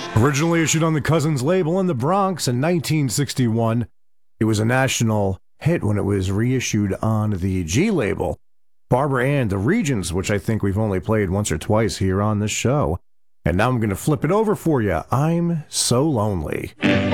Originally issued on the Cousins label in the Bronx in 1961, it was a national hit when it was reissued on the G label. Barbara Ann, The Regions, which I think we've only played once or twice here on this show. And now I'm going to flip it over for you. I'm So Lonely.